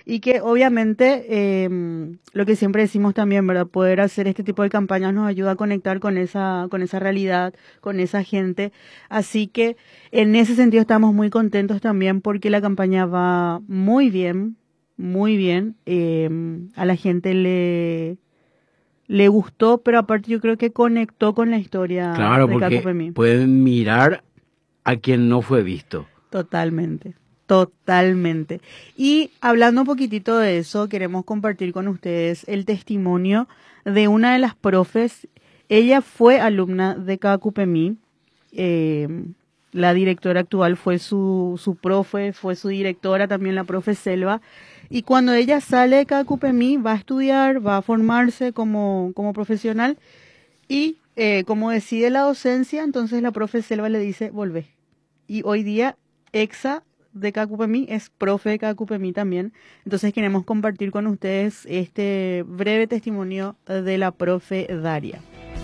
y que obviamente lo que siempre decimos también, ¿verdad? Poder hacer este tipo de campañas nos ayuda a conectar con esa realidad, con esa gente. Así que en ese sentido estamos muy contentos también porque la campaña va muy bien, muy bien. A la gente le gustó, pero aparte yo creo que conectó con la historia Claro, de porque Kakupemi. pueden mirar a quien no fue visto. Totalmente, totalmente. Y hablando un poquitito de eso, queremos compartir con ustedes el testimonio de una de las profes. Ella fue alumna de Kakupemi. La directora actual fue su profe, fue su directora también, la profe Selva. Y cuando ella sale de Kakupemi, va a estudiar, va a formarse como profesional y como decide la docencia, entonces la profe Selva le dice, volvé. Y hoy día, exa de Kakupemi es profe de Kakupemi también. Entonces queremos compartir con ustedes este breve testimonio de la profe Daria.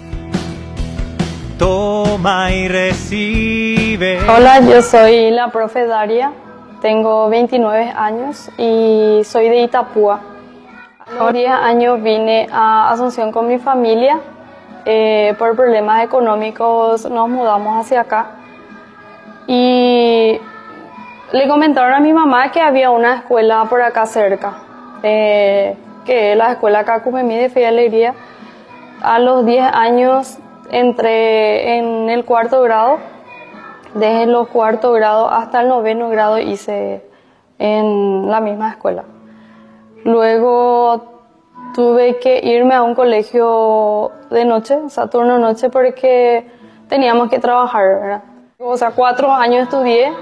Toma y recibe. Hola, yo soy la profe Daria, tengo 29 años y soy de Itapúa. A los 10 años vine a Asunción con mi familia, por problemas económicos nos mudamos hacia acá y le comentaron a mi mamá que había una escuela por acá cerca, que es la escuela Kakupemi de Fe y Alegría. A los 10 años entré en el cuarto grado, desde los cuarto grados hasta el noveno grado hice en la misma escuela. Luego tuve que irme a un colegio de noche, o sea, turno noche, porque teníamos que trabajar, ¿verdad? O sea, 4 años estudié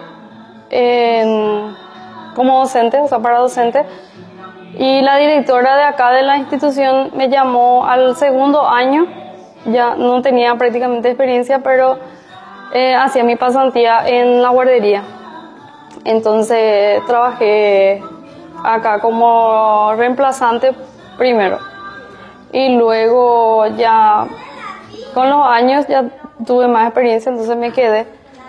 como docente, o sea, para docente. Y la directora de acá de la institución me llamó al segundo año. Ya no tenía prácticamente experiencia, pero hacía mi pasantía en la guardería. Entonces trabajé acá como reemplazante primero. Y luego ya con los años ya tuve más experiencia, entonces me quedé.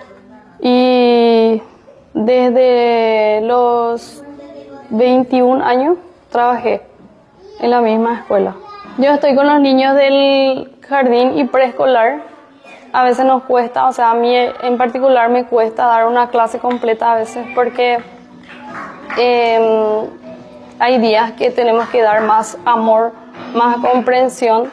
Y desde los 21 años trabajé en la misma escuela. Yo estoy con los niños del jardín y preescolar. A veces nos cuesta, o sea, a mí en particular me cuesta dar una clase completa a veces porque hay días que tenemos que dar más amor, más comprensión,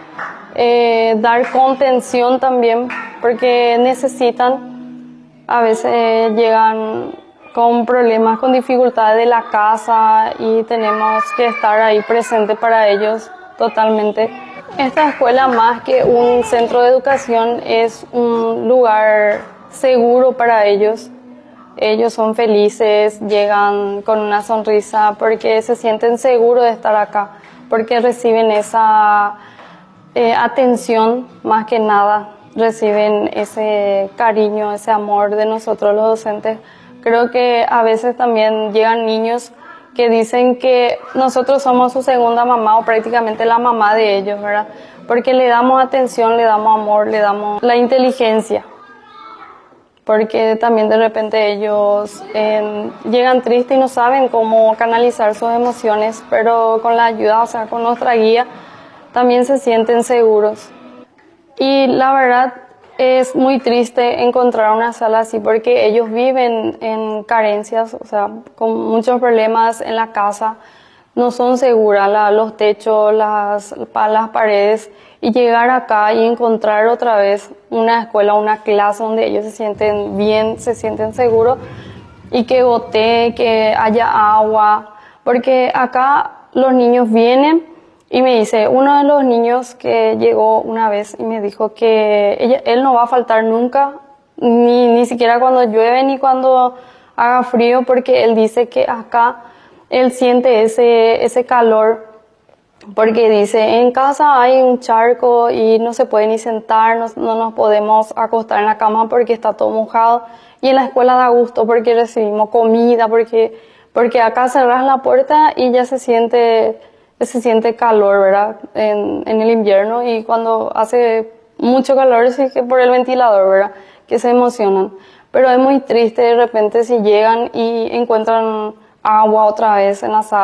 dar contención también, porque necesitan, a veces llegan con problemas, con dificultades de la casa y tenemos que estar ahí presente para ellos totalmente. Esta escuela, más que un centro de educación, es un lugar seguro para ellos. Ellos son felices, llegan con una sonrisa porque se sienten seguros de estar acá, porque reciben esa atención, más que nada, reciben ese cariño, ese amor de nosotros los docentes. Creo que a veces también llegan niños que dicen que nosotros somos su segunda mamá o prácticamente la mamá de ellos, ¿verdad? Porque le damos atención, le damos amor, le damos la inteligencia. Porque también de repente ellos llegan tristes y no saben cómo canalizar sus emociones, pero con la ayuda, o sea, con nuestra guía, también se sienten seguros. Y la verdad es muy triste encontrar una sala así porque ellos viven en carencias, o sea, con muchos problemas en la casa, no son seguras los techos, las paredes, y llegar acá y encontrar otra vez una escuela, una clase donde ellos se sienten bien, se sienten seguros y que gotee, que haya agua, porque acá los niños vienen. Y me dice, uno de los niños que llegó una vez y me dijo que él no va a faltar nunca, ni siquiera cuando llueve ni cuando haga frío, porque él dice que acá él siente ese calor, porque dice, en casa hay un charco y no se puede ni sentar, no nos podemos acostar en la cama porque está todo mojado, y en la escuela da gusto porque recibimos comida, porque acá cerras la puerta y ya se siente calor, ¿verdad? En el invierno, y cuando hace mucho calor sí que por el ventilador, ¿verdad? Que se emocionan. Pero es muy triste de repente si llegan y encuentran agua otra vez en la sala.